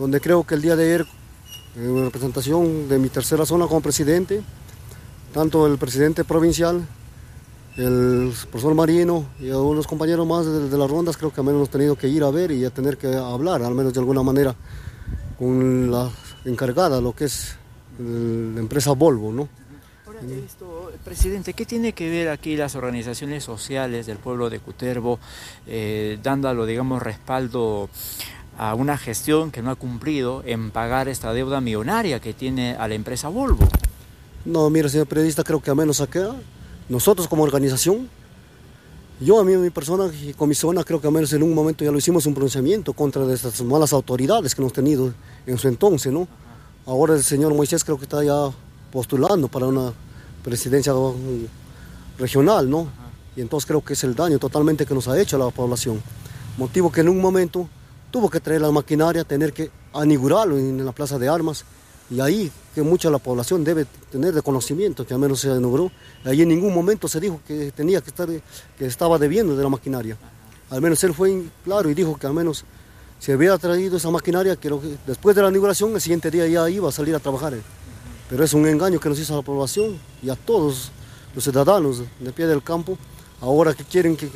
donde creo que el día de ayer, en representación de mi tercera zona como presidente, tanto el presidente provincial, el profesor Marino y algunos compañeros más de las rondas, creo que al menos hemos tenido que ir a ver y a tener que hablar, al menos de alguna manera, con la encargada, lo que es la empresa Volvo, ¿no? Ahora, presidente, ¿qué tiene que ver aquí las organizaciones sociales del pueblo de Cutervo, dándolo, digamos, respaldo a una gestión que no ha cumplido en pagar esta deuda millonaria que tiene a la empresa Volvo? No, mire, señor periodista, creo que al menos acá, nosotros como organización, yo a mí, mi persona y con mi zona, creo que al menos en un momento ya lo hicimos un pronunciamiento contra de estas malas autoridades que hemos tenido en su entonces, ¿no? Ahora el señor Moisés creo que está ya postulando para una presidencia regional, ¿no? Y entonces creo que es el daño totalmente que nos ha hecho a la población. Motivo que en un momento tuvo que traer la maquinaria, tener que anigularlo en la plaza de armas, y ahí que mucha de la población debe tener de conocimiento que al menos se inauguró. Ahí en ningún momento se dijo que tenía que estar, que estaba debiendo de la maquinaria. Al menos él fue claro y dijo que al menos si hubiera traído esa maquinaria, que después de la inauguración, el siguiente día ya iba a salir a trabajar. Pero es un engaño que nos hizo a la población y a todos los ciudadanos de pie del campo. Ahora que quieren que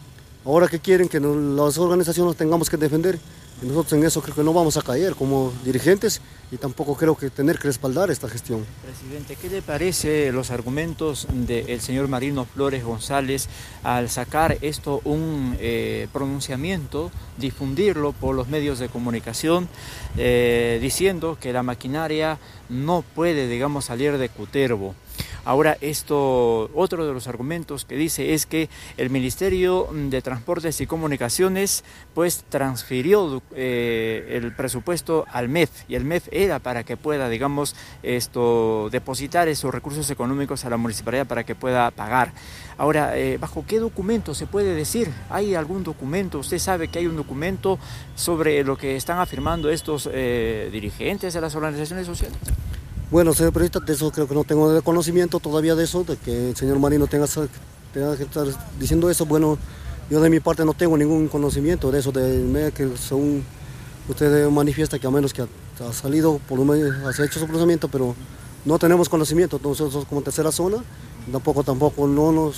las organizaciones tengamos que defender, y nosotros en eso creo que no vamos a caer como dirigentes y tampoco creo que tener que respaldar esta gestión. Presidente, ¿qué le parece los argumentos del señor Marino Flores González al sacar esto un pronunciamiento, difundirlo por los medios de comunicación, diciendo que la maquinaria no puede, digamos, salir de Cutervo? Ahora, otro de los argumentos que dice es que el Ministerio de Transportes y Comunicaciones pues transfirió el presupuesto al MEF, y el MEF era para que pueda, digamos, depositar esos recursos económicos a la municipalidad para que pueda pagar. Ahora, ¿bajo qué documento se puede decir? ¿Hay algún documento? ¿Usted sabe que hay un documento sobre lo que están afirmando estos dirigentes de las organizaciones sociales? Bueno, señor periodista, de eso creo que no tengo conocimiento todavía de eso, de que el señor Marino tenga que estar diciendo eso. Bueno, yo de mi parte no tengo ningún conocimiento de eso, que según usted manifiesta que a menos que ha salido, por lo menos ha hecho su procedimiento, pero no tenemos conocimiento nosotros como tercera zona, tampoco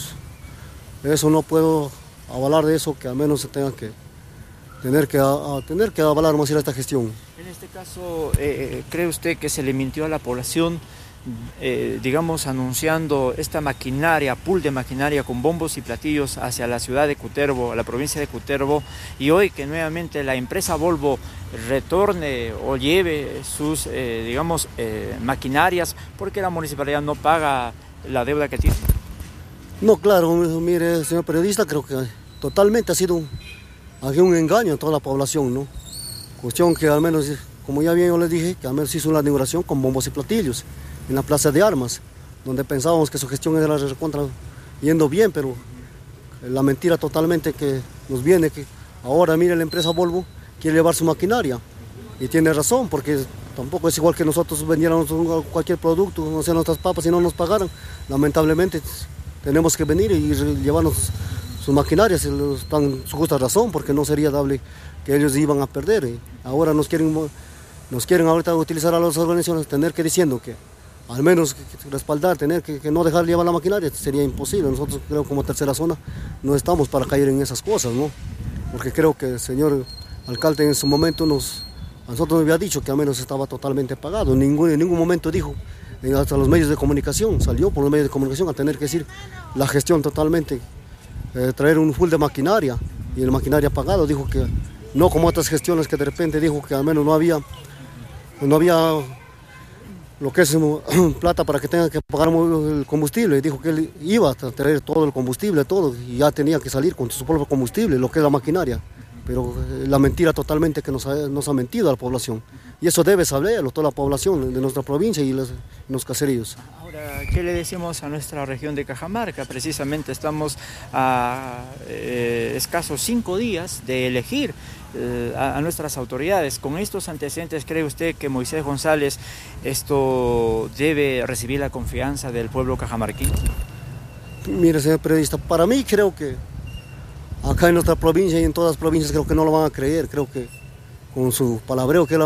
eso no puedo avalar de eso, que al menos se tenga que tener que avalar más esta gestión. En este caso, ¿cree usted que se le mintió a la población, digamos, anunciando esta maquinaria, pool de maquinaria con bombos y platillos hacia la ciudad de Cutervo, a la provincia de Cutervo, y hoy que nuevamente la empresa Volvo retorne o lleve sus, digamos, maquinarias porque la municipalidad no paga la deuda que tiene? No, claro, mire, señor periodista, creo que totalmente ha sido un engaño a toda la población, ¿no? Cuestión que al menos, como ya bien yo les dije, que al menos hizo una inauguración con bombos y platillos en la plaza de armas, donde pensábamos que su gestión era yendo bien, pero la mentira totalmente que nos viene, que ahora mire la empresa Volvo quiere llevar su maquinaria, y tiene razón, porque tampoco es igual que nosotros vendiéramos cualquier producto, no sean nuestras papas, y no nos pagaran. Lamentablemente tenemos que venir y llevarnos sus maquinarias, están su justa razón, porque no sería dable que ellos iban a perder. Ahora nos quieren ahorita utilizar a las organizaciones, tener que diciendo que al menos respaldar, tener que no dejar llevar la maquinaria, sería imposible. Nosotros creo como tercera zona no estamos para caer en esas cosas, ¿no? Porque creo que el señor alcalde en su momento a nosotros nos había dicho que al menos estaba totalmente pagado. En ningún momento dijo, hasta los medios de comunicación, salió por los medios de comunicación a tener que decir la gestión totalmente, traer un full de maquinaria, y el maquinaria pagado. Dijo que no como otras gestiones que de repente dijo que al menos no había lo que es plata para que tengan que pagar el combustible. Dijo que él iba a traer todo el combustible, todo, y ya tenía que salir con su propio combustible, lo que es la maquinaria. Pero la mentira totalmente que nos ha mentido a la población. Y eso debe saberlo toda la población de nuestra provincia y los caseríos. Ahora, ¿qué le decimos a nuestra región de Cajamarca? Precisamente estamos a escasos 5 días de elegir a nuestras autoridades. Con estos antecedentes, ¿cree usted que Moisés González debe recibir la confianza del pueblo cajamarquino? Mire, señor periodista, para mí creo que acá en nuestra provincia y en todas las provincias creo que no lo van a creer. Creo que con su palabreo que él